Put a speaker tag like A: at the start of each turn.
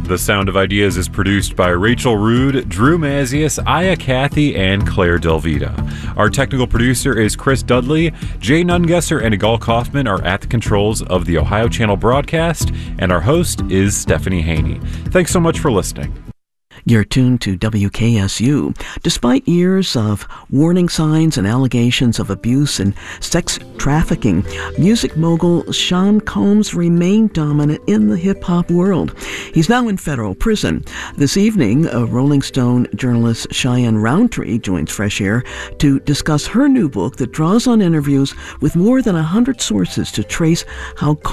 A: The Sound of Ideas is produced by Rachel Rude, Drew Mazius, Aya Cathy, and Claire Delvita. Our technical producer is Chris Dudley. Jay Nungesser and Igal Kaufman are at the controls of the Ohio Channel broadcast, and our host is Stephanie Haney. Thanks so much for listening.
B: You're tuned to WKSU. Despite years of warning signs and allegations of abuse and sex trafficking, music mogul Sean Combs remained dominant in the hip-hop world. He's now in federal prison. This evening, Rolling Stone journalist Cheyenne Roundtree joins Fresh Air to discuss her new book that draws on interviews with more than 100 sources to trace how